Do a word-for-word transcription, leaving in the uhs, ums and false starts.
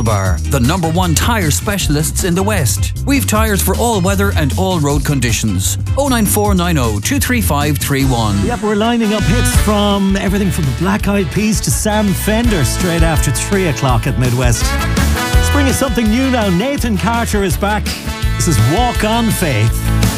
Bar, the number one tyre specialists in the West. We've tyres for all weather and all road conditions. oh nine four nine oh, two three five three one. Yep, we're lining up hits from everything from the Black Eyed Peas to Sam Fender straight after three o'clock at Midwest. Let's bring us something new now. Nathan Carter is back. This is Walk on Faith.